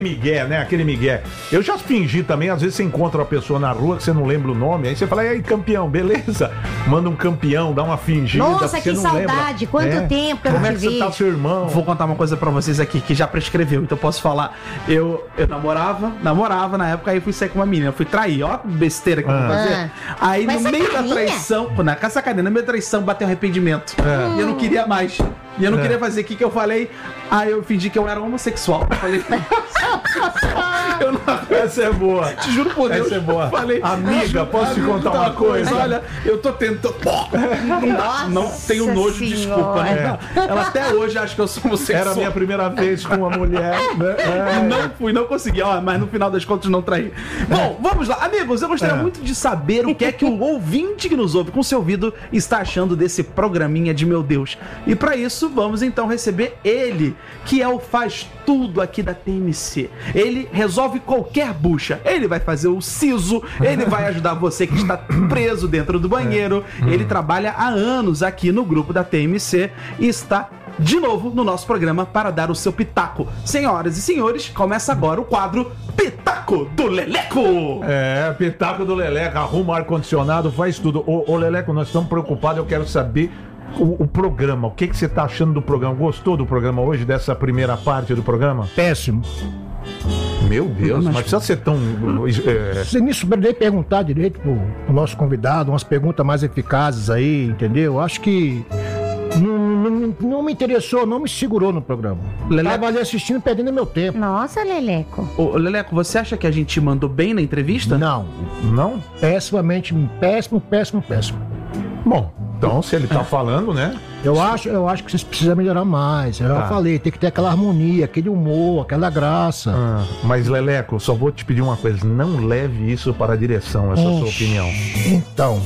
Miguel, né? Aquele Miguel. Eu já fingi também, às vezes você encontra uma pessoa na rua que você não lembra o nome, aí você fala, e aí, campeão, beleza? Manda um campeão, dá uma fingida. Nossa, que saudade, quanto tempo que eu não te vi. Como é que você tá, seu irmão? Vou contar uma coisa pra vocês aqui, que já prescreveu, então posso falar. Eu namorava na época, aí fui sair com uma menina, fui trair, ó, besteira que eu vou fazer. Aí Mas no meio da sacaninha? traição, na sacaninha, no meio da traição, bateu arrependimento. E eu não queria mais. E eu não queria fazer. O que eu falei? Aí eu fingi que eu era homossexual. Eu falei... Essa é boa. Te juro por Deus. Essa é boa. Falei, amiga, posso te contar uma coisa? Olha, eu tô tentando... Não tenho nojo de desculpa, né? Ela até hoje acha que eu sou homossexual. Era a minha primeira vez com uma mulher, né? Não consegui, mas no final das contas não traí. Bom, vamos lá. Amigos, eu gostaria muito de saber o que é que o ouvinte que nos ouve com seu ouvido está achando desse programinha de meu Deus. E pra isso, vamos então receber ele, que é o faz tudo aqui da TMC. Ele resolve qualquer bucha. Ele vai fazer o siso, ele vai ajudar você que está preso dentro do banheiro. Ele trabalha há anos aqui no grupo da TMC e está de novo no nosso programa para dar o seu pitaco. Senhoras e senhores, começa agora o quadro Pitaco do Leleco. Pitaco do Leleco, arruma ar-condicionado, faz tudo. Ô Leleco, nós estamos preocupados, eu quero saber o programa. O que você tá achando do programa? Gostou do programa hoje, dessa primeira parte do programa? Péssimo. Meu Deus, mas precisa ser tão... Você nem souberia perguntar direito pro nosso convidado, umas perguntas mais eficazes aí, entendeu? Acho que não me interessou, não me segurou no programa. Tava ali assistindo, perdendo meu tempo. Nossa, Leleco. Ô, Leleco, você acha que a gente mandou bem na entrevista? Não. Não? Pessimamente, péssimo. Bom, então se ele tá falando, né? Eu acho que vocês precisam melhorar mais. Eu já falei, tem que ter aquela harmonia, aquele humor, aquela graça. Mas, Leleco, só vou te pedir uma coisa. Não leve isso para a direção, essa sua opinião. Então...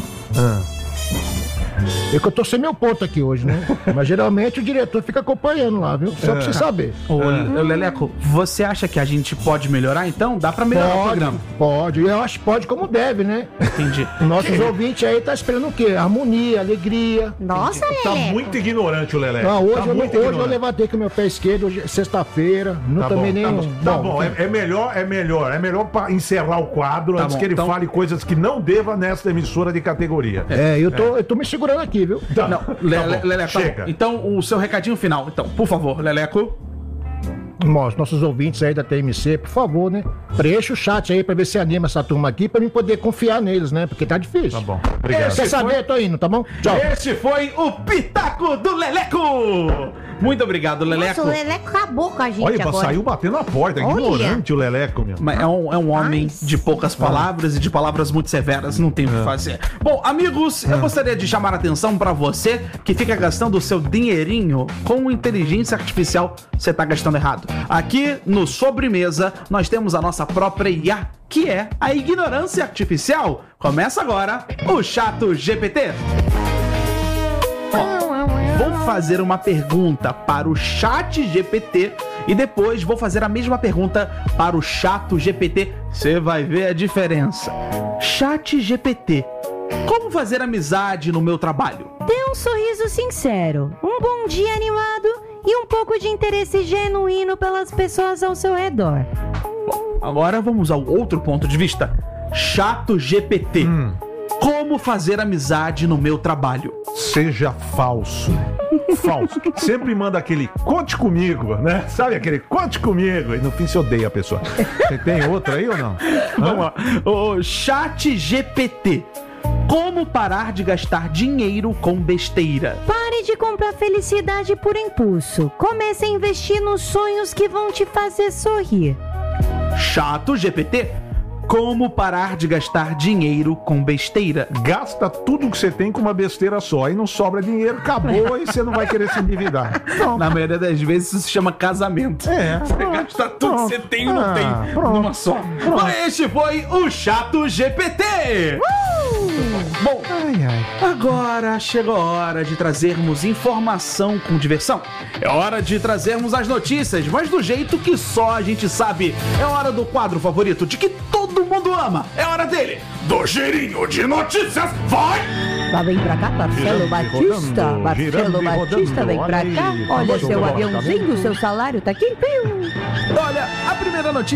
É que eu tô sem meu ponto aqui hoje, né? Mas geralmente o diretor fica acompanhando lá, viu? Só pra você saber. Ô, Leleco, você acha que a gente pode melhorar então? Dá pra melhorar o programa? Pode, eu acho que pode como deve, né? Entendi. Nossos ouvintes aí tá esperando o quê? Harmonia, alegria. Nossa, Leleco. Tá muito ignorante o Leleco. Não, hoje, tá muito hoje eu levantei com o meu pé esquerdo, hoje é sexta-feira, não tomei nenhum. Tá bom, é melhor pra encerrar o quadro antes que ele fale coisas que não deva nesta emissora de categoria. Eu tô me segurando aqui, viu? Não, Leleco, chega. Então, o seu recadinho final, então, por favor, Leleco. Nossos ouvintes aí da TMC, por favor, né? Preencha o chat aí pra ver se anima essa turma aqui, pra mim poder confiar neles, né? Porque tá difícil. Tá bom, obrigado. Quer saber? Tô indo, tá bom? Tchau. Esse foi o Pitaco do Leleco. Muito obrigado, Leleco. Nossa, o Leleco acabou com a gente. Olha, agora. saiu batendo a porta. Ignorante o Leleco, meu. Mas é um homem de poucas palavras e de palavras muito severas, não tem o que fazer. Bom, amigos, eu gostaria de chamar a atenção pra você que fica gastando o seu dinheirinho com inteligência artificial. Você tá gastando errado. Aqui no Sobremesa, nós temos a nossa própria IA, que é a ignorância artificial. Começa agora o Chato GPT. Vou fazer uma pergunta para o Chat GPT e depois vou fazer a mesma pergunta para o Chato GPT. Você vai ver a diferença. Chat GPT. Como fazer amizade no meu trabalho? Dê um sorriso sincero, um bom dia animado e um pouco de interesse genuíno pelas pessoas ao seu redor. Agora vamos ao outro ponto de vista. Chato GPT. Como fazer amizade no meu trabalho? Seja falso. Falso. Sempre manda aquele conte comigo, né? Sabe aquele conte comigo? E no fim você odeia a pessoa. Você tem outra aí ou não? Vamos lá. O Chat GPT. Como parar de gastar dinheiro com besteira? Pare de comprar felicidade por impulso. Comece a investir nos sonhos que vão te fazer sorrir. Chato GPT. Como parar de gastar dinheiro com besteira? Gasta tudo que você tem com uma besteira só. Aí não sobra dinheiro, acabou e você não vai querer se endividar. Na maioria das vezes isso se chama casamento. Você gasta tudo que você tem e não tem numa só. Mas este foi o Chato GPT. Bom, agora chegou a hora de trazermos informação com diversão. É hora de trazermos as notícias, mas do jeito que só a gente sabe. É hora do quadro favorito de que todo todo mundo ama. É hora dele, do Girinho de Notícias. Vai! Lá vem pra cá, Marcelo Girando e Batista. rodando, Marcelo girando e Batista, rodando. vem pra Olha cá. aí, Olha vamos seu embora, aviãozinho, tá vendo? seu salário tá aqui. Piu. Olha, a primeira notícia